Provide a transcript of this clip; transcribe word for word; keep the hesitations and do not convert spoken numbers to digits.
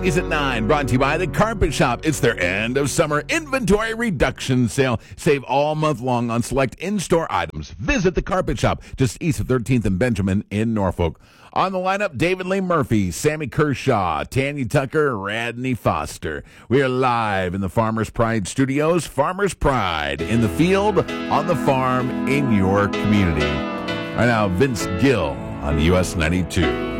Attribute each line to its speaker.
Speaker 1: Is at nine, brought to you by The Carpet Shop. It's their end of summer inventory reduction sale. Save all month long on select in-store items. Visit The Carpet Shop, just east of thirteenth and Benjamin in Norfolk. On the lineup, David Lee Murphy, Sammy Kershaw, Tanya Tucker, Radney Foster. We are live in the Farmers Pride Studios. Farmers Pride, in the field, on the farm, in your community. Right now, Vince Gill on U S ninety-two.